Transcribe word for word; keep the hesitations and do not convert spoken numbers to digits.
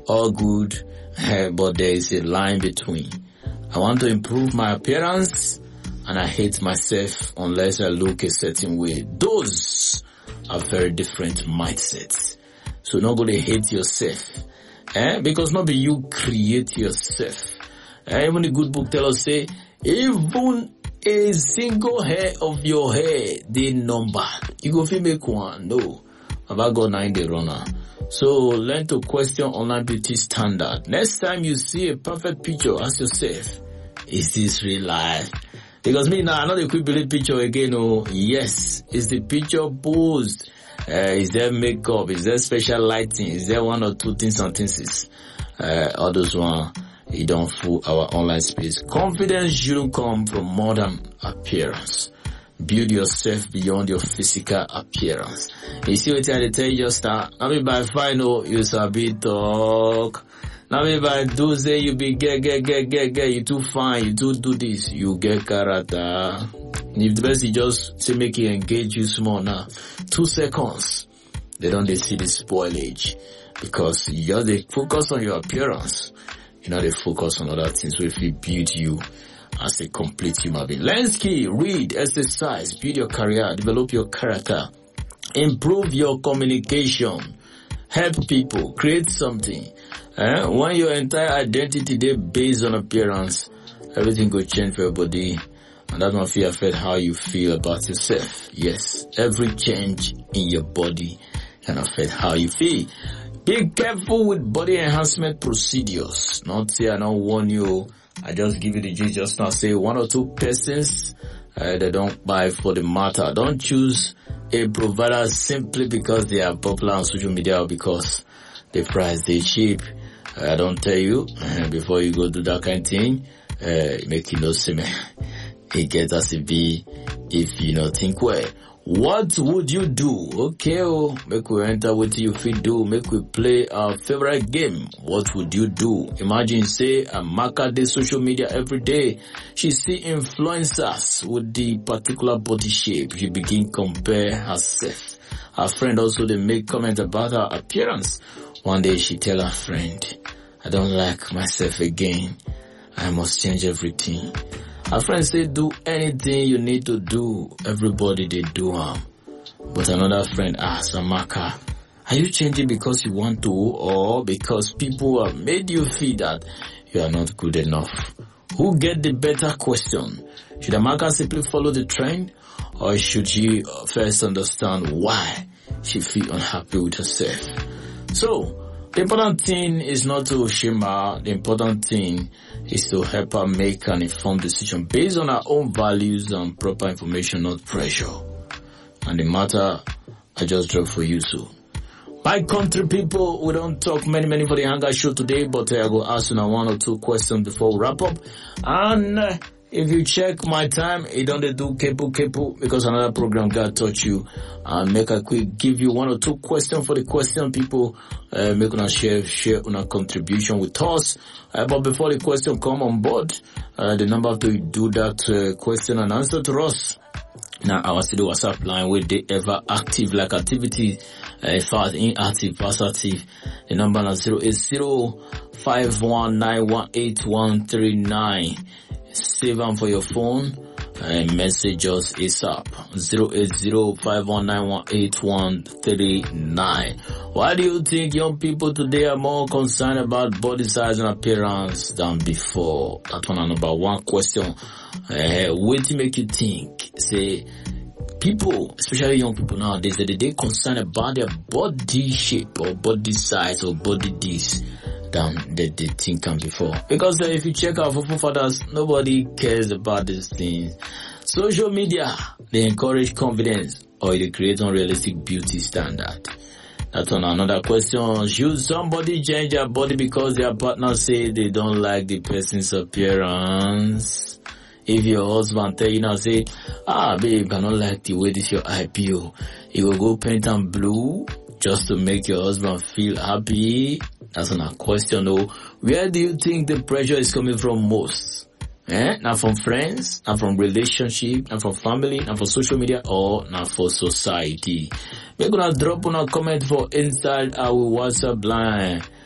all good, but there is a line between. I want to improve my appearance, and I hate myself unless I look a certain way. Those are very different mindsets. So nobody hate yourself, eh? Because not be you create yourself. Eh? Even the good book tell us say, even a single hair of your hair, they number. You go feel make one. No. About God nine the runner. So learn to question online beauty standard. Next time you see a perfect picture, ask yourself, is this real life? Because me now, I'm not a quick believe picture again. Oh, yes. Is the picture posed? Uh, is there makeup? Is there special lighting? Is there one or two things and things? Uh, all those one, you don't fool our online space. Confidence shouldn't come from modern appearance. Build yourself beyond your physical appearance. You see what I tell you just now? Now me by final, you sabi talk. Now me by do say you be get, get, get, get, get, you too fine, you too do this, you get character. If the best you just say make you engage you small now, two seconds, they don't they see the spoilage. Because you just they focus on your appearance. You know they focus on other things. So if we build you as a complete human being. Learn skill, read, exercise, build your career, develop your character, improve your communication, help people, create something. Eh? When your entire identity they based on appearance, everything will change for your body, and that might affect how you feel about yourself. Yes, every change in your body can affect how you feel. Be careful with body enhancement procedures. Not say I don't warn you. I just give you the gist just now. Say one or two persons, uh, they don't buy for the matter. Don't choose a provider simply because they are popular on social media or because the price they cheap. Uh, I don't tell you, uh, before you go do that kind of thing, uh, make you know, see me. It gets as it be if you know think well. What would you do? Okay, oh, make we enter what you feel do. Make we play our favorite game. What would you do? Imagine say a marker the social media every day. She see influencers with the particular body shape. She begin compare herself. Her friend also they make comment about her appearance. One day she tell her friend, I don't like myself again. I must change everything. Her friend say, do anything you need to do. Everybody they do um. But another friend asked Amaka, are you changing because you want to or because people have made you feel that you are not good enough? Who get the better question? Should Amaka simply follow the trend or should she first understand why she feel unhappy with herself? So, the important thing is not to shame her. The important thing is to help her make an informed decision based on her own values and proper information, not pressure. And the matter I just dropped for you, so. My country people, we don't talk many, many for the Hunger Show today, but uh, I will ask you now one or two questions before we wrap up. And uh, if you check my time, it don't do kepu kepu because another program God taught you. And make a quick give you one or two questions for the question people. Uh, make una share share una contribution with us. Uh, but before the question come on board, uh, the number to do that uh, question and answer to us. Now our studio WhatsApp line with the ever active like activity. Uh, in fact, inactive, past active. The number is zero eight zero five one nine one eight one three nine. Save them for your phone and message us ASAP. zero eight zero five one nine one eight one three nine. Why do you think young people today are more concerned about body size and appearance than before? That one number one question. Uh, what to make you think? Say, people, especially young people nowadays, that they concerned about their body shape or body size or body this than they did think on before. Because uh, if you check our forefathers, nobody cares about these things. Social media, they encourage confidence or they create unrealistic beauty standard. That's on another question. Should somebody change their body because their partner say they don't like the person's appearance? If your husband tell you now say, ah babe, I don't like the way this your I P O, you will go paint them blue just to make your husband feel happy. That's not a question though. Where do you think the pressure is coming from most? Eh? Not from friends, not from relationship, not from family, not from social media, or not for society. We're gonna drop on a comment for inside our WhatsApp line.